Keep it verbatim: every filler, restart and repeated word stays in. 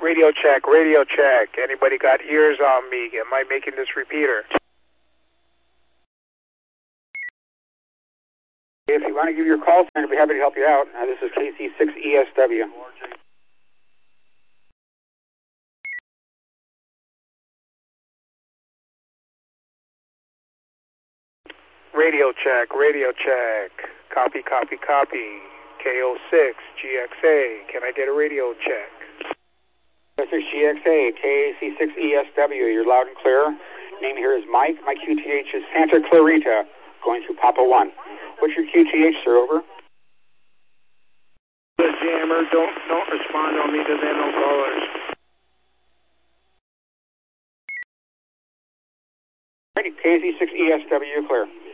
Radio check, radio check. Anybody got ears on me? Am I making this repeater? If you want to give your call sign, I'd be happy to help you out. Uh, this is K C six E S W. Radio check, radio check. Copy, copy, copy. K O six G X A. Can I get a radio check? This is G X A, K C six E S W. You're loud and clear. Name here is Mike. My Q T H is Santa Clarita, going to Papa one. What's your Q T H, sir? Over. The jammer, don't don't respond on me to the no callers. Ready, K C six E S W, you're clear.